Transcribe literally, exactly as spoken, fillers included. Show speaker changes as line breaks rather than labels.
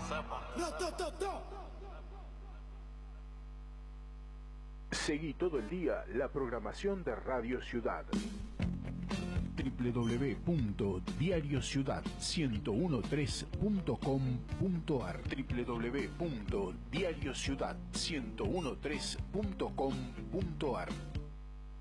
Seguí todo el día la programación de Radio Ciudad.
doble u doble u doble u punto diario ciudad ciento trece punto com punto ar
doble u doble u doble u punto diario ciudad ciento trece punto com punto ar